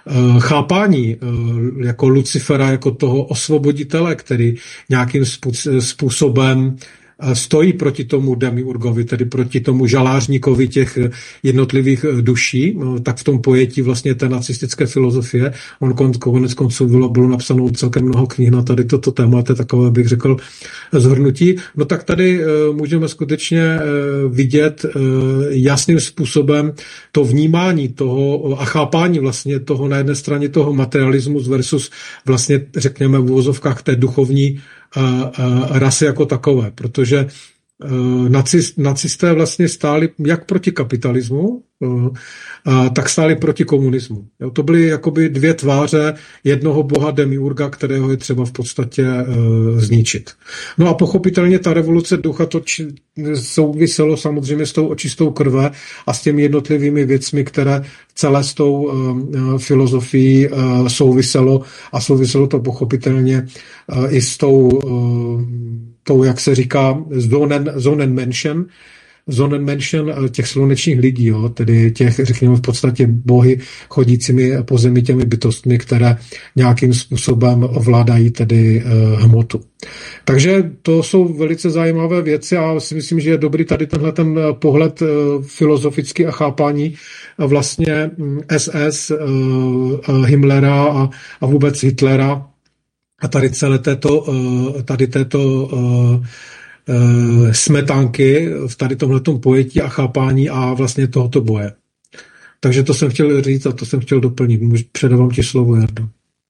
chápání jako Lucifera, jako toho osvoboditele, který nějakým způsobem stojí proti tomu demiurgovi, tedy proti tomu žalářníkovi těch jednotlivých duší, tak v tom pojetí vlastně té nacistické filozofie. On konec konců bylo napsáno celkem mnoho knih na tady toto téma, to je takové, bych řekl, zhrnutí. No tak tady můžeme skutečně vidět jasným způsobem to vnímání toho a chápání vlastně toho na jedné straně toho materialismus versus vlastně, řekněme v uvozovkách té duchovní rasy jako takové, protože nacisté vlastně stáli jak proti kapitalismu, tak stáli proti komunismu. To byly jakoby dvě tváře jednoho boha demiurga, kterého je třeba v podstatě zničit. No a pochopitelně ta revoluce ducha to souviselo samozřejmě s tou očistou krve a s těmi jednotlivými věcmi, které celé s tou filozofií souviselo a souviselo to pochopitelně i s tou, jak se říká, Sonnenmenschen těch slunečních lidí, jo, tedy těch, řekněme, v podstatě bohy chodícími po zemi těmi bytostmi, které nějakým způsobem ovládají tedy hmotu. Takže to jsou velice zajímavé věci a si myslím, že je dobrý tady tenhle ten pohled filozofický a chápání vlastně SS, Himmlera a vůbec Hitlera a tady celé této smetánky v tady tomhletom pojetí a chápání a vlastně tohoto boje. Takže to jsem chtěl říct a to jsem chtěl doplnit. Předávám ti slovo, Jardo.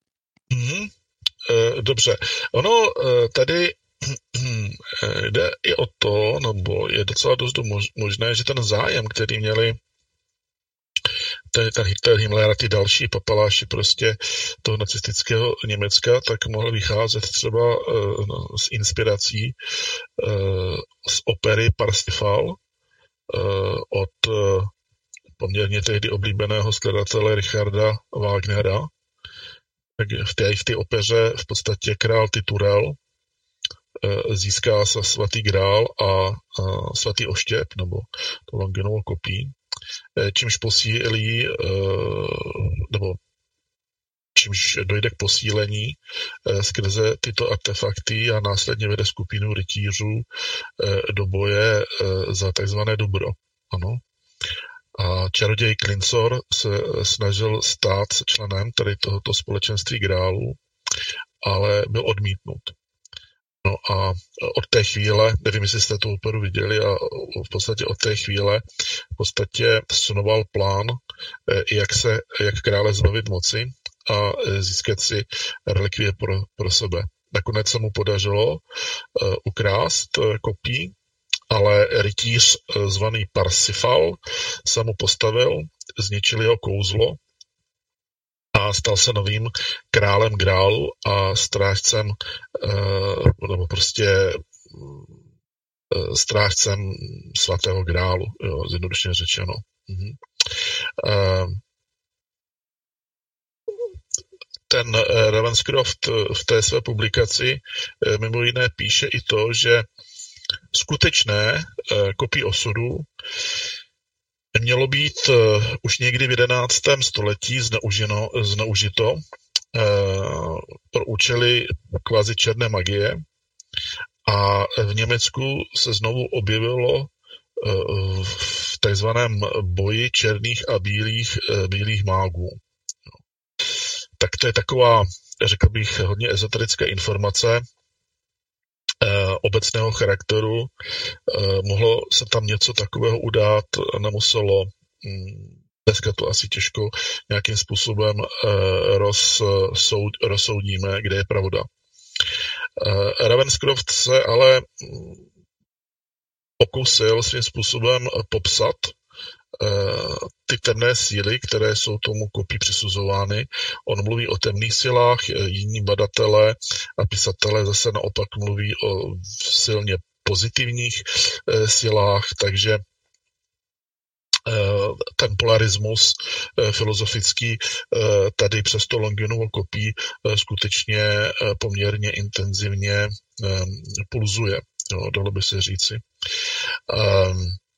Dobře. Ono tady jde i o to, nebo je docela dost možné, že ten zájem, který měli ten Hitler, Himmler a ty další papaláši prostě toho nacistického Německa, tak mohl vycházet třeba z inspirací z opery Parsifal od poměrně tehdy oblíbeného skladatele Richarda Wagnera. Tak v té opeře v podstatě král Titurel získá svatý grál a svatý oštěp, nebo to Longinovo kopí, čímž posílí, nebo čímž dojde k posílení skrze tyto artefakty a následně vede skupinu rytířů do boje za takzvané dobro. Ano. A čaroděj Klincor se snažil stát se členem tady tohoto společenství grálů, ale byl odmítnut. No a od té chvíle, nevím, jestli jste tu operu viděli, a v podstatě od té chvíle v podstatě sunoval plán, jak krále zbavit moci a získat si relikvie pro sebe. Nakonec se mu podařilo ukrást kopí, ale rytíř zvaný Parsifal se mu postavil, zničil jeho kouzlo a stal se novým králem grálu a strážcem, nebo prostě strážcem svatého grálu, jo, zjednodušeně řečeno. Ten Ravenscroft v té své publikaci mimo jiné píše i to, že skutečné kopí osudu mělo být už někdy v 11. století zneužito pro účely kvazi černé magie a v Německu se znovu objevilo v takzvaném boji černých a bílých mágů. Tak to je taková, řekl bych, hodně ezoterická informace obecného charakteru. Mohlo se tam něco takového udát, nemuselo. Dneska to asi těžko nějakým způsobem rozsoudíme, kde je pravda. Ravenscroft se ale pokusil svým způsobem popsat ty temné síly, které jsou tomu kopí přisuzovány. On mluví o temných silách, jiní badatelé a pisatelé zase naopak mluví o silně pozitivních silách, takže ten polarismus filozofický tady přes to Longinovo kopí skutečně poměrně intenzivně pulzuje, jo, dalo by se říci.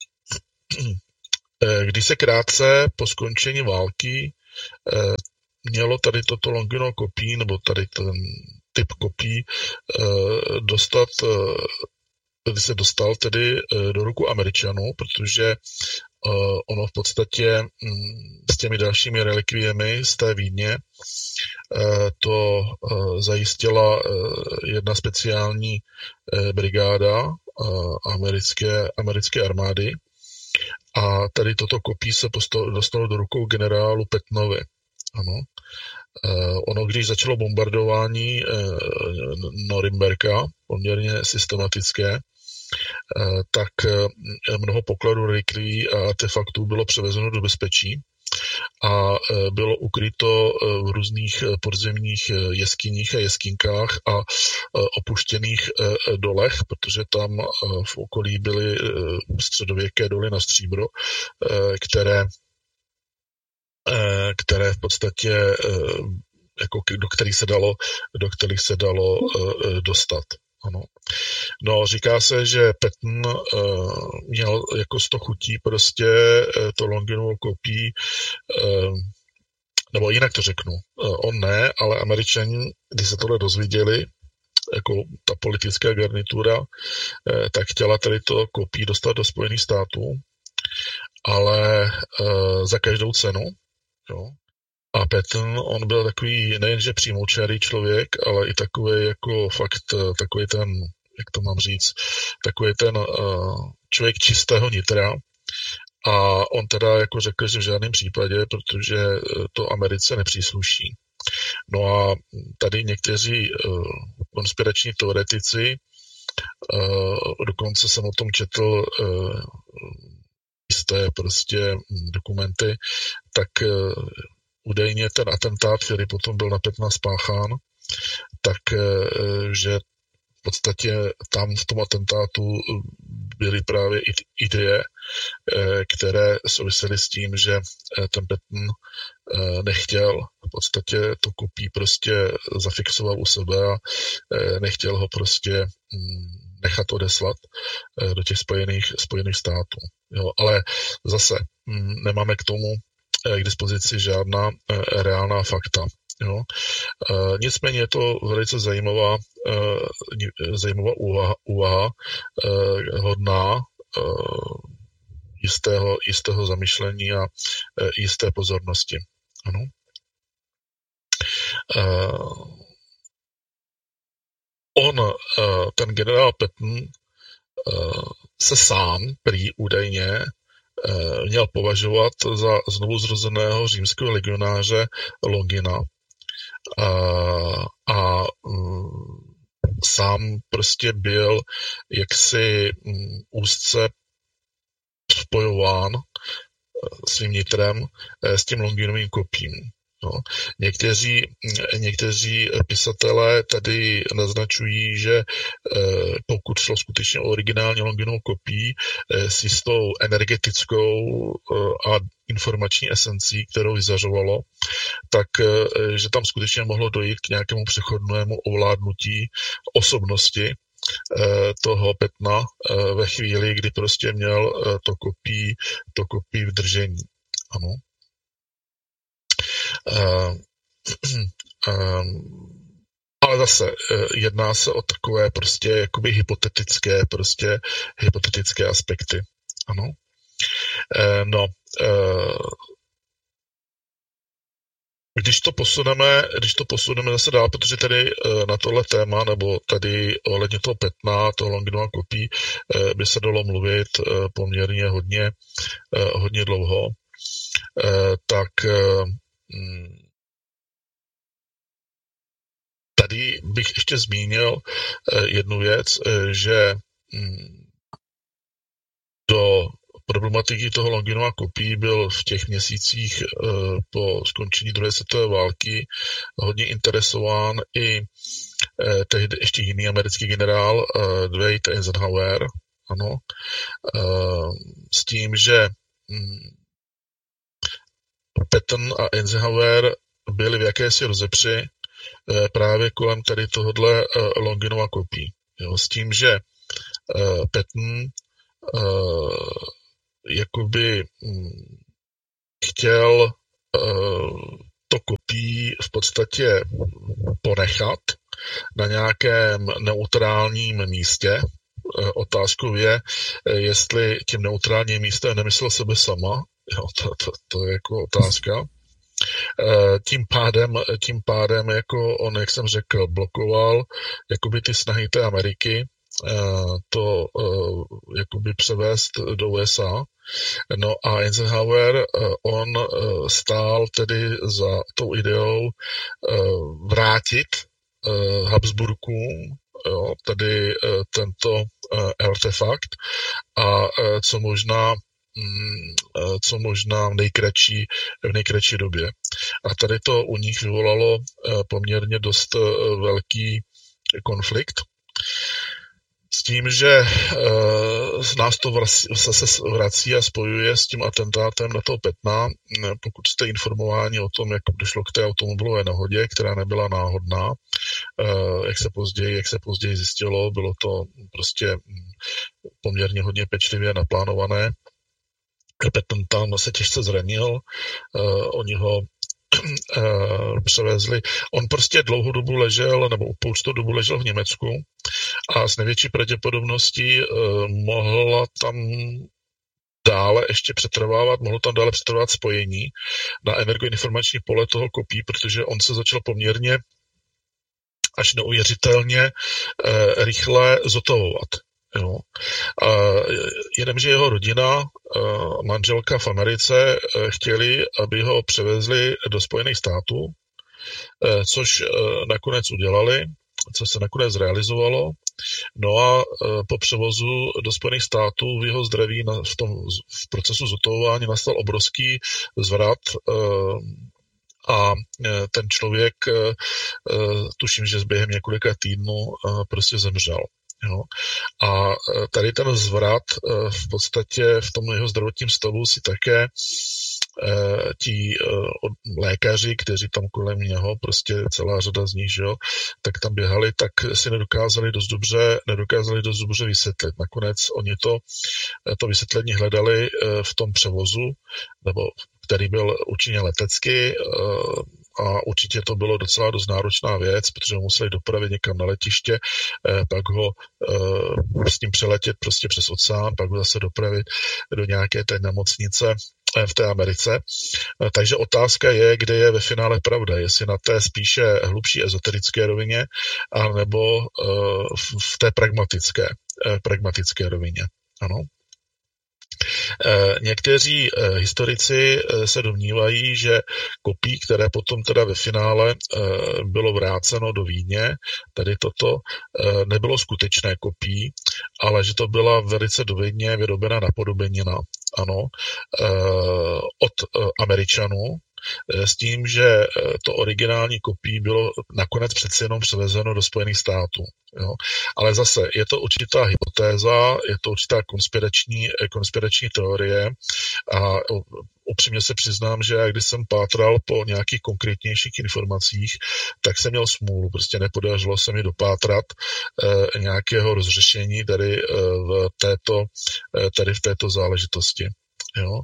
Když se krátce po skončení války mělo tady toto Longino kopí, nebo tady ten typ kopí dostat, tedy se dostal tedy do ruku Američanů, protože ono v podstatě s těmi dalšími relikviemi z té Vídně to zajistila jedna speciální brigáda americké armády a tady toto kopí se dostalo do rukou generálu Pattenovi. Ano. Ono, když začalo bombardování Norimberka, poměrně systematické, tak mnoho pokladů relikvií a artefaktů bylo převezeno do bezpečí a bylo ukryto v různých podzemních jeskyních a jeskynkách a opuštěných dolech, protože tam v okolí byly středověké doly na stříbro, které v podstatě jako do kterých se dalo dostat. Ano. No, říká se, že Patton měl jako 100 chutí prostě to Longinovo kopí, nebo jinak to řeknu, on ne, ale Američani, když se tohle dozvěděli, jako ta politická garnitura, tak chtěla tady to kopí dostat do Spojených států, ale za každou cenu, jo. A Patton, on byl takový nejenže přímočarý člověk, ale i takový jako fakt, takový ten, jak to mám říct, takový ten člověk čistého nitra. A on teda jako řekl, že v žádném případě, protože to Americe nepřísluší. No a tady někteří konspirační teoretici, dokonce jsem o tom četl jisté prostě dokumenty, tak údajně ten atentát, který potom byl na Pattona spáchán, tak že v podstatě tam v tom atentátu byly právě i ideje, které souvisely s tím, že ten Patton nechtěl v podstatě to kopí prostě zafixovat u sebe a nechtěl ho prostě nechat odeslat do těch spojených států. Jo, ale zase nemáme k tomu k dispozici žádná reálná fakta. Jo. Nicméně je to velice zajímavá úvaha, hodná jistého zamyšlení a jisté pozornosti. Ano. Ten generál Patton se sám prý údajně měl považovat za znovuzrozeného římského legionáře Longina a sám prostě byl jaksi úzce spojován svým nitrem s tím Longinovým kopím. No. Někteří pisatelé tady naznačují, že pokud šlo skutečně o originální Longinovu kopii s jistou energetickou a informační esencí, kterou vyzařovalo, tak že tam skutečně mohlo dojít k nějakému přechodnému ovládnutí osobnosti toho Pattona ve chvíli, kdy prostě měl to kopí v držení. Ano. Ale zase jedná se o takové prostě jakoby hypotetické aspekty. Ano. Když to posuneme zase dál, protože tady na tohle téma, nebo tady ohledně toho Pattona, toho Longinova kopí, by se dalo mluvit poměrně hodně dlouho, tak tady bych ještě zmínil jednu věc, že do problematiky toho Longinova kopí byl v těch měsících po skončení druhé světové války hodně interesován i tehdy ještě jiný americký generál Dwight Eisenhower, ano, s tím, že Patton a Eisenhower byli v jakési rozepři právě kolem tady tohodle Longinova kopí. Jo, s tím, že Patton jakoby chtěl to kopí podstatě ponechat na nějakém neutrálním místě. Otázkou je, jestli tím neutrálním místem nemyslel sebe sama. Jo, to je jako otázka. Tím pádem jako on, jak jsem řekl, blokoval jakoby ty snahy té Ameriky to jakoby převést do USA. No a Eisenhower, on stál tedy za tou ideou vrátit Habsburkům tedy tento artefakt a co možná v nejkratší době. A tady to u nich vyvolalo poměrně dost velký konflikt. S tím, že nás to zase vrací a spojuje s tím atentátem na toho Pattona. Pokud jste informováni o tom, jak došlo k té automobilové nehodě, která nebyla náhodná, jak se později zjistilo, bylo to prostě poměrně hodně pečlivě naplánované. Patton tam se těžce zranil, oni ho převezli. On prostě dlouhou dobu ležel, nebo určitou dobu ležel v Německu a s největší pravděpodobností mohlo tam dále přetrvávat spojení na energoinformační pole toho kopí, protože on se začal poměrně až neuvěřitelně rychle zotavovat. Jo. Jenomže jeho rodina, manželka v Americe, chtěli, aby ho převezli do Spojených států, což nakonec udělali, co se nakonec realizovalo. No a po převozu do Spojených států v jeho zdraví v procesu zotavování nastal obrovský zvrat a ten člověk, tuším, že během několika týdnů prostě zemřel. Jo. A tady ten zvrat v podstatě v tom jeho zdravotním stavu si také ti lékaři, kteří tam kolem něho, prostě celá řada z nich, že jo, tak tam běhali, tak si nedokázali dost dobře vysvětlit. Nakonec oni to vysvětlení hledali v tom převozu, nebo který byl určitě letecky, a určitě to bylo docela dost náročná věc, protože ho museli dopravit někam na letiště, pak ho s tím přeletět prostě přes oceán, pak ho zase dopravit do nějaké té nemocnice v té Americe. Takže otázka je, kde je ve finále pravda, jestli na té spíše hlubší ezoterické rovině, anebo v té pragmatické rovině. Ano. Někteří historici se domnívají, že kopí, které potom teda ve finále bylo vráceno do Vídně, tady toto nebylo skutečné kopí, ale že to byla velice dovedně vyrobená napodobenina, ano, od Američanů, s tím, že to originální kopí bylo nakonec přeci jenom převezeno do Spojených států. Jo. Ale zase je to určitá hypotéza, je to určitá konspirační teorie a upřímně se přiznám, že když jsem pátral po nějakých konkrétnějších informacích, tak jsem měl smůlu, prostě nepodařilo se mi dopátrat nějakého rozřešení tady v této záležitosti. Jo.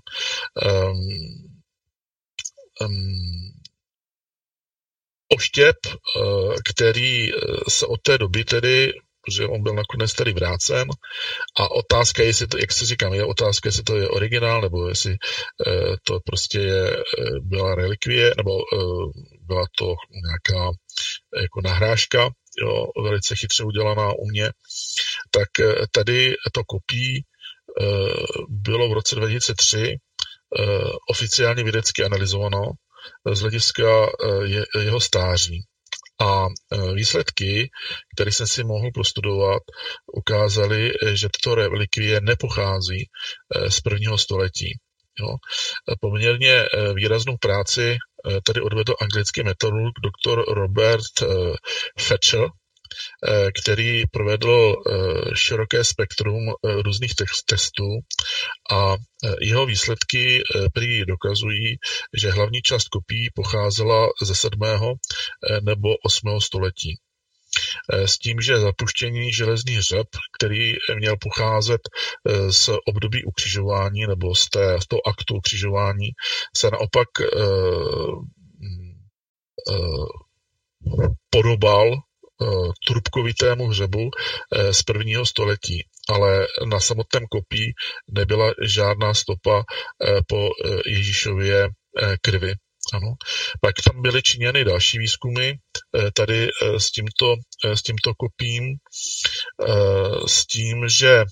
Oštěp, který se od té doby tedy, že on byl nakonec tady vrácen a otázka, jestli to, jak si říkám, je otázka, jestli to je originál, nebo jestli to prostě byla relikvie, nebo byla to nějaká jako nahrážka, jo, velice chytře udělaná u mě, tak tady to kopí bylo v roce 2003 oficiálně vědecky analyzováno z hlediska jeho stáří. A výsledky, které jsem si mohl prostudovat, ukázaly, že tyto relikvie nepochází z prvního století. Jo. Poměrně výraznou práci tady odvedl anglický meteorolog dr. Robert Fetcher, který provedl široké spektrum různých testů a jeho výsledky prý dokazují, že hlavní část kopií pocházela ze 7. nebo 8. století. S tím, že zapuštění železných řep, který měl pocházet z období ukřižování nebo z toho aktu ukřižování, se naopak podobal trubkovitému hřebu z 1. století, ale na samotném kopí nebyla žádná stopa po Ježíšově krvi. Ano. Pak tam byly činěny další výzkumy tady s tímto kopím, s tím, že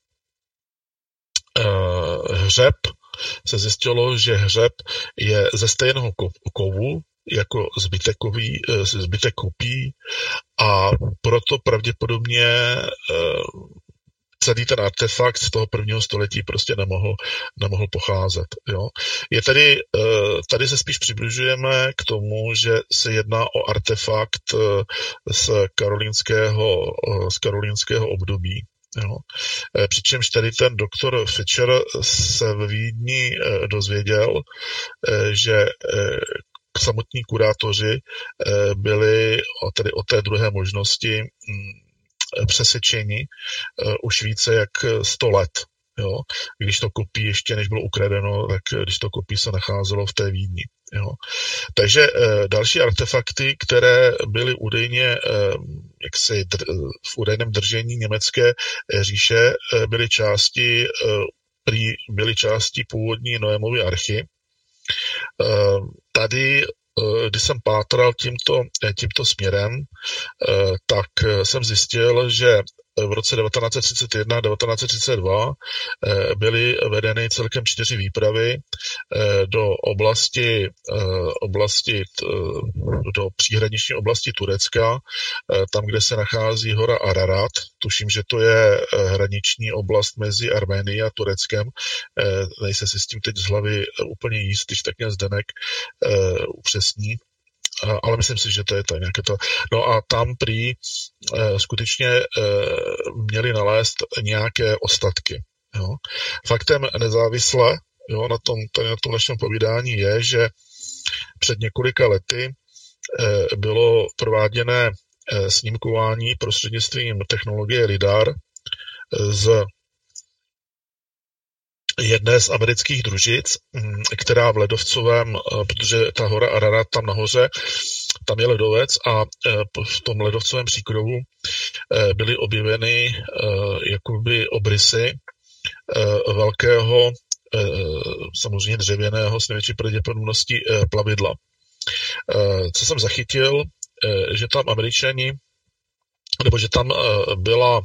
hřeb se zjistilo, že hřeb je ze stejného kovu jako zbytek kopí a proto pravděpodobně celý ten artefakt z toho 1. století prostě nemohl pocházet. Jo. Je tady se spíš přibližujeme k tomu, že se jedná o artefakt z karolínského období. Jo. Přičemž tady ten doktor Fischer se ve Vídni dozvěděl, že samotní kurátoři byli tedy o té druhé možnosti přesvědčeni už více jak 100 let. Jo? Když to kopí ještě než bylo ukradeno, tak když to kopí se nacházelo v té Vídni. Jo? Takže další artefakty, které byly údajně v údajném držení německé říše, byly části původní Noémovy archy. Tady, když jsem pátral tímto směrem, tak jsem zjistil, že v roce 1931 a 1932 byly vedeny celkem 4 výpravy do příhraniční oblasti Turecka, tam, kde se nachází hora Ararat. Tuším, že to je hraniční oblast mezi Arménií a Tureckem. Nejsem si s tím teď z hlavy úplně jistý, když tak mě Zdenek upřesní. Ale myslím si, že to je to nějaké to. No a tam prý skutečně měli nalézt nějaké ostatky. Jo. Faktem nezávisle, jo, na tom našem povídání je, že před několika lety bylo prováděné snímkování prostřednictvím technologie LIDAR z jedné z amerických družic, která v ledovcovém, protože ta hora Ararat tam nahoře, tam je ledovec a v tom ledovcovém příkrovu byly objeveny jakoby obrysy velkého, samozřejmě dřevěného, s největší pravděpodobností plavidla. Co jsem zachytil, že tam Američani, nebo že tam byla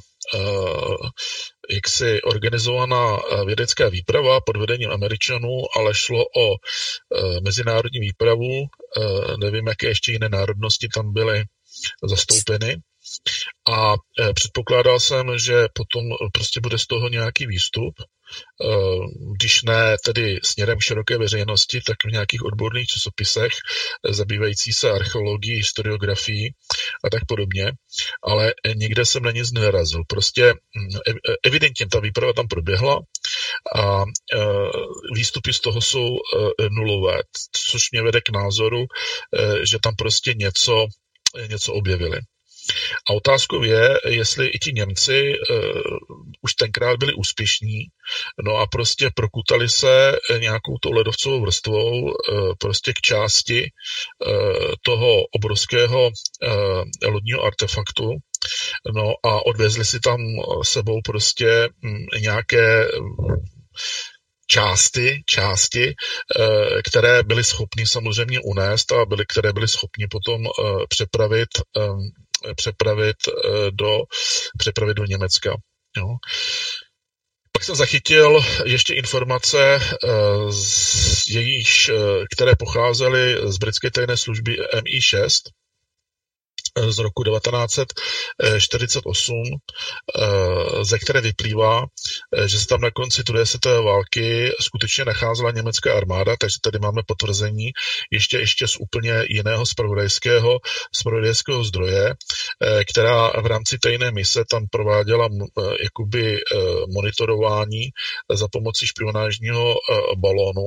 jaksi organizovaná vědecká výprava pod vedením Američanů, ale šlo o mezinárodní výpravu, nevím, jaké ještě jiné národnosti tam byly zastoupeny. A předpokládal jsem, že potom prostě bude z toho nějaký výstup, když ne tedy směrem k široké veřejnosti, tak v nějakých odborných časopisech zabývající se archeologií, historiografií a tak podobně, ale nikde jsem na nic nenarazil. Prostě evidentně ta výprava tam proběhla a výstupy z toho jsou nulové, což mě vede k názoru, že tam prostě něco objevili. A otázkou je, jestli i ti Němci už tenkrát byli úspěšní, no a prostě prokutali se nějakou tou ledovcovou vrstvou prostě k části toho obrovského lodního artefaktu, no a odvezli si tam sebou prostě nějaké části, které byly schopni samozřejmě unést a které byly schopni potom přepravit do Německa. Jo. Pak jsem zachytil ještě informace, které pocházely z britské tajné služby MI6 z roku 1948, ze které vyplývá, že se tam na konci druhé světové války skutečně nacházela německá armáda, takže tady máme potvrzení ještě z úplně jiného zpravodajského zdroje, která v rámci tajné mise tam prováděla jakoby monitorování za pomocí špionážního balónu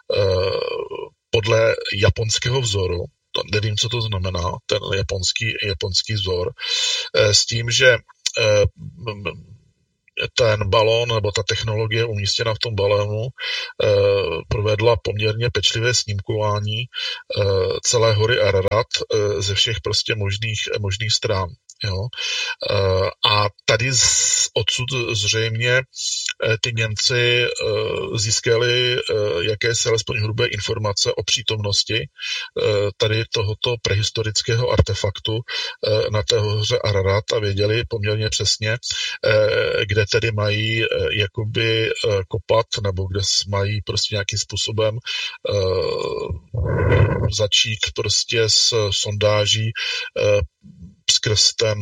podle japonského vzoru. Nevím, co to znamená, ten japonský vzor, s tím, že ten balón nebo ta technologie umístěna v tom balónu provedla poměrně pečlivé snímkování celé hory Ararat ze všech prostě možných stran. Jo. A tady odsud zřejmě ty Němci získali jakési alespoň hrubé informace o přítomnosti tady tohoto prehistorického artefaktu na té hoře Ararat a věděli poměrně přesně, kde tedy mají jakoby kopat nebo kde mají prostě nějakým způsobem začít prostě s sondáží skrz ten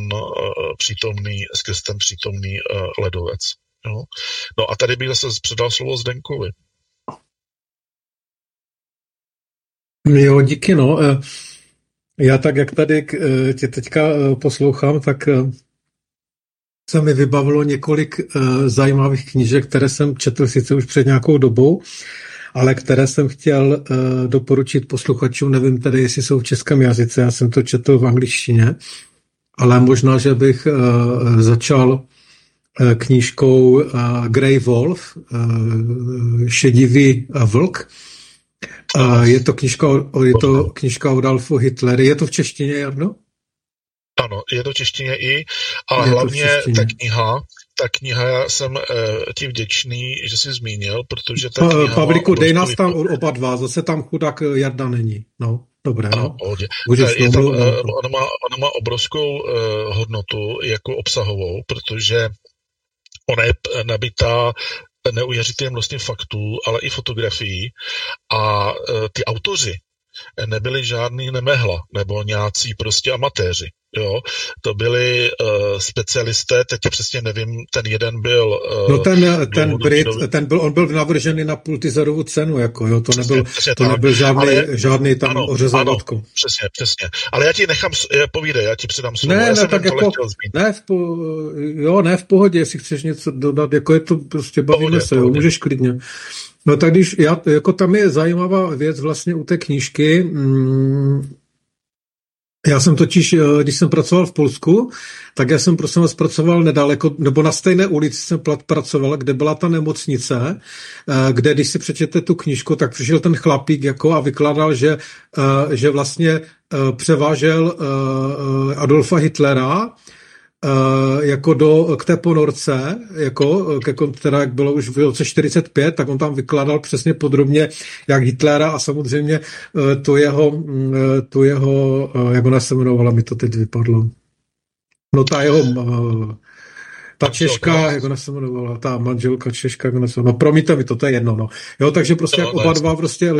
přítomný ledovec. Jo? No a tady bych zase předal slovo Zdenkovi. Jo, díky, no. Já tak, jak tady tě teďka poslouchám, tak se mi vybavilo několik zajímavých knížek, které jsem četl sice už před nějakou dobou, ale které jsem chtěl doporučit posluchačům, nevím tedy, jestli jsou v českém jazyce, já jsem to četl v angličtině, ale možná, že bych začal knížkou Grey Wolf, šedivý vlk. Je to knížka od Adolfu Hitlera. Je to v češtině, Jarno? Ano, je to v češtině i, ale hlavně ta kniha, já jsem ti vděčný, že jsi zmínil, protože ta kniha... Pavlíku, dej nás tam oba dva, zase tam chudák Jarda není. No, dobré, no. Ona má obrovskou hodnotu jako obsahovou, protože ona je nabitá neuvěřitelným množstvím faktů, ale i fotografií a ty autoři nebyli žádný nemehla nebo nějací prostě amatéři. Jo, to byli specialisté, teď přesně nevím, ten jeden byl... ten Brit, on byl navržený na Pulitzerovu cenu, jako jo, to nebyl žádný tam ořezavatko. Přesně. Ale já ti nechám, povídej, já ti předám slovo. Ne, v pohodě, jestli chceš něco dodat, jako je to prostě bavíme se, jo, můžeš klidně. No tak jako tam je zajímavá věc vlastně u té knížky. Já jsem totiž, když jsem pracoval v Polsku, tak já jsem prosím vás pracoval nedaleko, nebo na stejné ulici jsem pracoval, kde byla ta nemocnice, kde když si přečete tu knížku, tak přišel ten chlapík jako a vykládal, že vlastně převážel Adolfa Hitlera jako k té ponorce, teda jak bylo už v roce 45, tak on tam vykládal přesně podrobně, jak Hitlera a samozřejmě to jeho jak ona se jmenovala, mi to teď vypadlo. No ta Češka, jak ona se jmenovala, ta manželka Češka, jak ona se jmenovala, no promiňte mi to je jedno, no. Jo, takže prostě jak oba dva prostě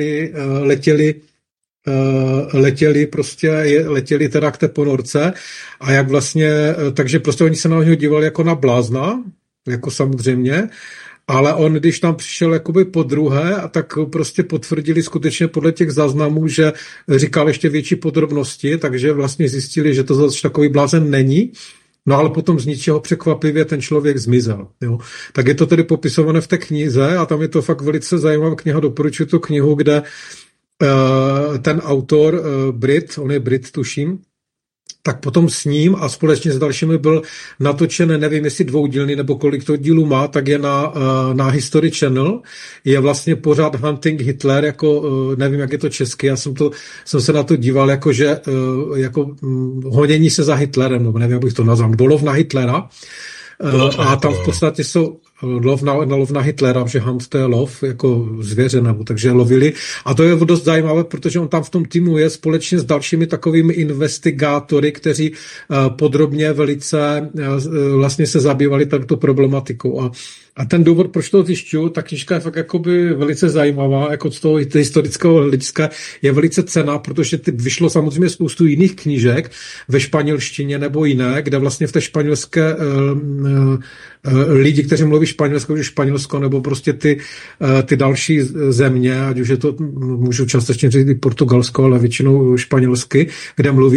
letěli teda k té ponorce a jak vlastně, takže prostě oni se na něho dívali jako na blázna, jako samozřejmě, ale on, když tam přišel jakoby podruhé, tak prostě potvrdili skutečně podle těch záznamů, že říkal ještě větší podrobnosti, takže vlastně zjistili, že to zase takový blázen není. No ale potom z ničeho překvapivě ten člověk zmizel. Jo. Tak je to tedy popisované v té knize a tam je to fakt velice zajímavá kniha, doporučuji tu knihu, kde ten autor Brit, on je Brit, tuším, tak potom s ním a společně s dalšími byl natočen, nevím, jestli dvoudílný nebo kolik to dílů má, tak je na History Channel. Je vlastně pořád Hunting Hitler, jako nevím, jak je to česky, já jsem se na to díval, jako honění se za Hitlerem, nebo nevím, jak bych to nazval, lov na Hitlera. A tam v podstatě jsou lov na Hitlera, že Hunt to je lov, jako zvěře, nebo takže lovili. A to je dost zajímavé, protože on tam v tom týmu je společně s dalšími takovými investigátory, kteří podrobně velice vlastně se zabývali touto problematikou. A ten důvod, proč to zjišťuju, ta knížka je fakt jakoby velice zajímavá, jako z toho historického hlediska je velice cenná, protože vyšlo samozřejmě spoustu jiných knížek ve španělštině nebo jiné, kde vlastně v té španělské lidi, kteří mluví španělsko, nebo prostě ty další země, ať už je to, můžu částečně říct i Portugalsko, ale většinou španělsky, kde mluví,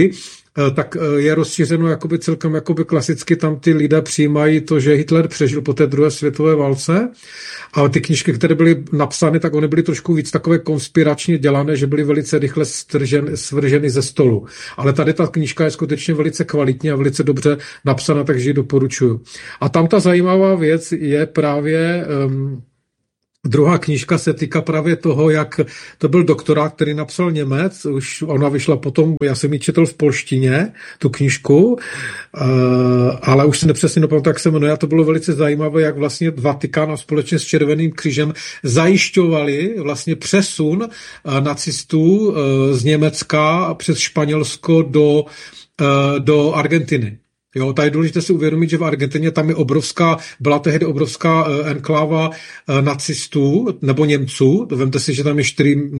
tak je rozšířeno jakoby celkem jakoby klasicky, tam ty lidé přijímají to, že Hitler přežil po té druhé světové válce, a ty knížky, které byly napsány, tak ony byly trošku víc takové konspiračně dělané, že byly velice rychle svrženy ze stolu. Ale tady ta knížka je skutečně velice kvalitní a velice dobře napsaná, takže ji doporučuju. A tam ta zajímavá věc je právě druhá knížka se týká právě toho, jak to byl doktorát, který napsal Němec, už ona vyšla potom, já jsem ji četl v polštině, tu knížku, ale už se nepřesně nepamatuji, jak se jmenuje, a to bylo velice zajímavé, jak vlastně Vatikán a společně s Červeným křížem zajišťovali vlastně přesun nacistů z Německa přes Španělsko do Argentiny. Jo, tady je důležité si uvědomit, že v Argentině tam je byla tehdy obrovská enkláva nacistů nebo Němců. Vemte si, že tam je 4.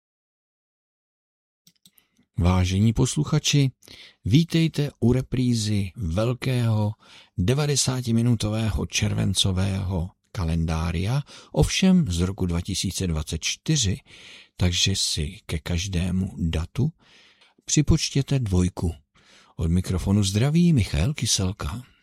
Vážení posluchači, vítejte u reprízy velkého 90-minutového červencového kalendária, ovšem z roku 2024, takže si ke každému datu připočtěte 2. Od mikrofonu zdraví Michal Kyselka.